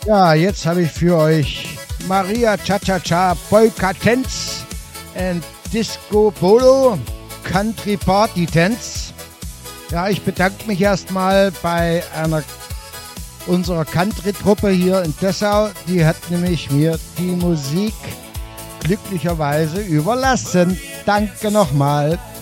Ja, jetzt habe ich für euch Maria Cha-Cha-Cha, Polka Dance and Disco Polo, Country Party Dance. Ja, ich bedanke mich erstmal bei unserer Country-Truppe hier in Dessau. Die hat nämlich mir die Musik glücklicherweise überlassen. Danke nochmal.